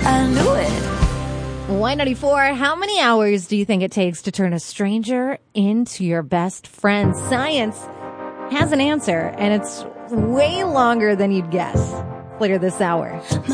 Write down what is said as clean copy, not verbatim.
I knew it. Y94, how many hours do you think it takes to turn a stranger into your best friend? Science has an answer, and it's way longer than you'd guess. Later this hour.